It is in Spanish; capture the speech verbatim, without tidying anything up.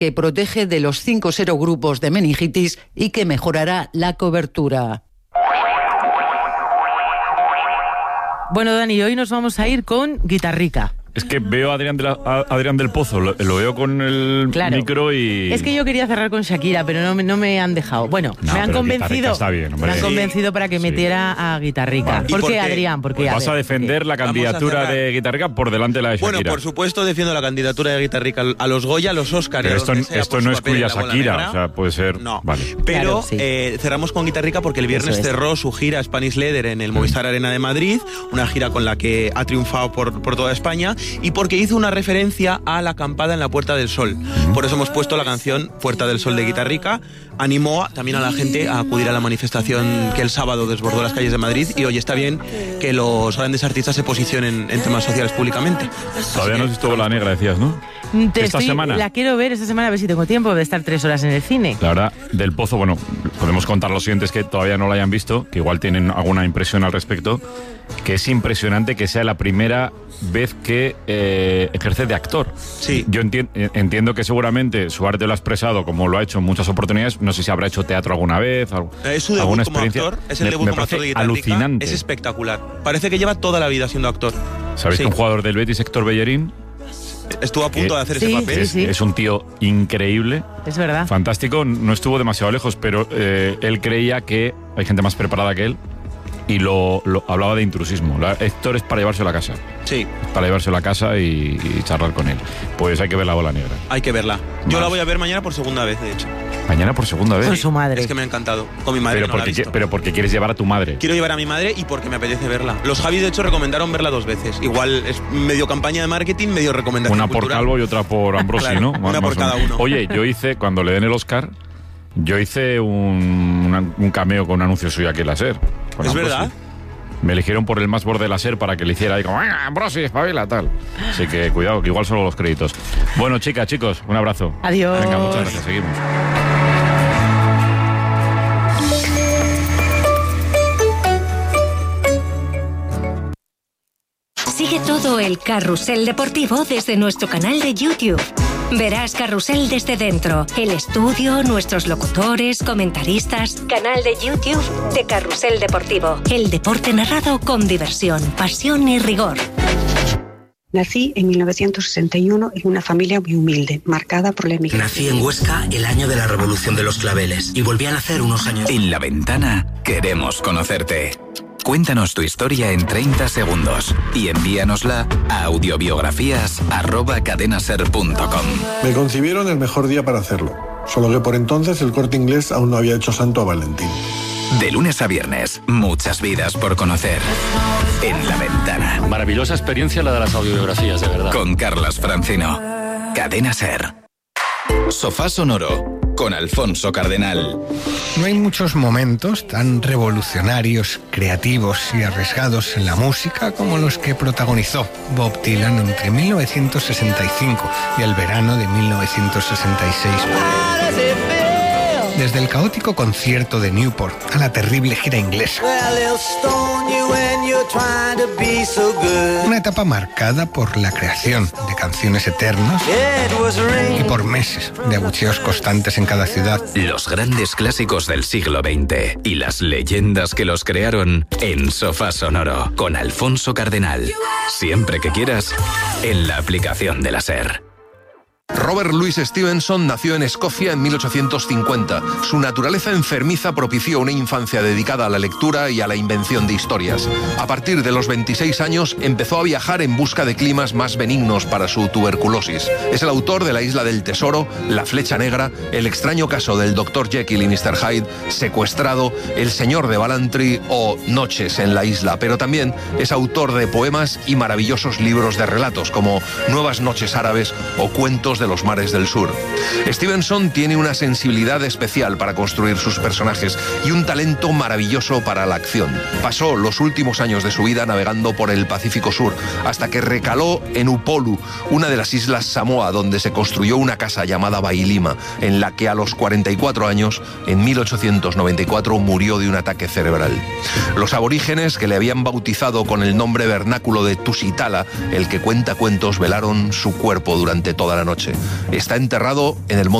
que protege de los cinco serogrupos de meningitis y que mejorará la cobertura. Bueno, Dani, hoy nos vamos a ir con Guitarrica. Es que veo a Adrián, de la, a Adrián del Pozo, lo, lo veo con el claro. micro y... Es que yo quería cerrar con Shakira, pero no, no me han dejado. Bueno, no, me han convencido está bien, me han convencido para que sí. metiera a Guitarrica. Vale. ¿Por, ¿Por qué, qué? Adrián? Porque, Pues a vas ver, a defender la candidatura de Guitarrica por delante de la de Shakira. Bueno, por supuesto defiendo la candidatura de Guitarrica a los Goya, a los Oscars. Pero esto, sea, esto no excluye a Shakira, o sea, puede ser... No, vale. pero claro, sí. eh, cerramos con Guitarrica porque el viernes cerró su gira Spanish Leather en el Movistar Arena de Madrid, una gira con la que ha triunfado por, por toda España, y porque hizo una referencia a la acampada en la Puerta del Sol. Por eso hemos puesto la canción Puerta del Sol de Guitarrica. Animó también a la gente a acudir a la manifestación que el sábado desbordó las calles de Madrid, y hoy está bien que los grandes artistas se posicionen en temas sociales públicamente. Todavía no has visto La Negra, decías, ¿no? Te esta estoy, semana. La quiero ver esta semana, a ver si tengo tiempo de estar tres horas en el cine. La verdad, del Pozo, bueno, podemos contar a los siguientes que todavía no la hayan visto, que igual tienen alguna impresión al respecto, que es impresionante que sea la primera vez que eh, ejerce de actor. Sí. Yo enti- entiendo que seguramente su arte lo ha expresado como lo ha hecho en muchas oportunidades. No sé si habrá hecho teatro alguna vez. Algo, Es su debut alguna como experiencia. actor, es el me, debut me como actor de parece Guitarrica. alucinante. Es espectacular. Parece que lleva toda la vida siendo actor. ¿Sabéis Sí. que un jugador del Betis, Héctor Bellerín, Estuvo a punto que de hacer sí, ese papel. sí, sí. es un tío increíble, Es verdad. fantástico, no estuvo demasiado lejos, pero eh, él creía que hay gente más preparada que él y lo, lo hablaba de intrusismo. La, Héctor es para llevárselo a casa, Sí, para llevárselo a casa y, y charlar con él. Pues hay que ver La Bola Negra. hay que verla. Yo Más. la voy a ver mañana por segunda vez, de hecho. Mañana por segunda vez. Con su madre. Es que me ha encantado. Con mi madre pero, no la he porque, visto. pero porque quieres llevar a tu madre. Quiero llevar a mi madre y porque me apetece verla. Los Javis, de hecho, recomendaron verla dos veces. Igual es medio campaña de marketing, medio recomendación Una por cultural. Calvo y otra por Ambrosi, Claro, ¿no? una Más- por más o cada menos. uno. Oye, yo hice, cuando le den el Oscar, yo hice un, una- un cameo con un anuncio suyo aquí en la SER. con ¿Es Ambrosi. verdad? Me eligieron por el más borde de la SER para que le hiciera ahí como ¡ah, Ambrosi, espabila, tal! Así que cuidado, que igual solo los créditos. Bueno, chicas, chicos, un abrazo. Adiós. Venga, muchas gracias, seguimos. Sigue todo el carrusel deportivo desde nuestro canal de YouTube. Verás Carrusel desde dentro, el estudio, nuestros locutores, comentaristas. Canal de YouTube de Carrusel Deportivo. El deporte narrado con diversión, pasión y rigor. Nací en mil novecientos sesenta y uno en una familia muy humilde, marcada por la emigración. Nací en Huesca el año de la Revolución de los Claveles y volví a nacer unos años. En La Ventana queremos conocerte. Cuéntanos tu historia en treinta segundos y envíanosla a audiobiografías arroba cadenaser punto com. Me concibieron el mejor día para hacerlo, solo que por entonces el Corte Inglés aún no había hecho santo a Valentín. De lunes a viernes, muchas vidas por conocer. En La Ventana. Maravillosa experiencia la de las audiobiografías, de verdad. Con Carlas Francino. Cadena Ser. Sofá Sonoro. Con Alfonso Cardenal. No hay muchos momentos tan revolucionarios, creativos y arriesgados en la música como los que protagonizó Bob Dylan entre mil novecientos sesenta y cinco y el verano de mil novecientos sesenta y seis. Desde el caótico concierto de Newport a la terrible gira inglesa. Una etapa marcada por la creación de canciones eternas y por meses de abucheos constantes en cada ciudad. Los grandes clásicos del siglo veinte y las leyendas que los crearon en Sofá Sonoro con Alfonso Cardenal. Siempre que quieras, en la aplicación de la SER. Robert Louis Stevenson nació en Escocia en mil ochocientos cincuenta. Su naturaleza enfermiza propició una infancia dedicada a la lectura y a la invención de historias. A partir de los veintiséis años empezó a viajar en busca de climas más benignos para su tuberculosis. Es el autor de La Isla del Tesoro, La Flecha Negra, El extraño caso del doctor Jekyll y mister Hyde, Secuestrado, El Señor de Ballantrae o Noches en la Isla, pero también es autor de poemas y maravillosos libros de relatos como Nuevas Noches Árabes o Cuentos de los Mares del Sur. Stevenson tiene una sensibilidad especial para construir sus personajes y un talento maravilloso para la acción. Pasó los últimos años de su vida navegando por el Pacífico Sur, hasta que recaló en Upolu, una de las islas Samoa, donde se construyó una casa llamada Bailima, en la que a los cuarenta y cuatro años, en mil ochocientos noventa y cuatro, murió de un ataque cerebral. Los aborígenes, que le habían bautizado con el nombre vernáculo de Tusitala, el que cuenta cuentos, velaron su cuerpo durante toda la noche. Está enterrado en el monte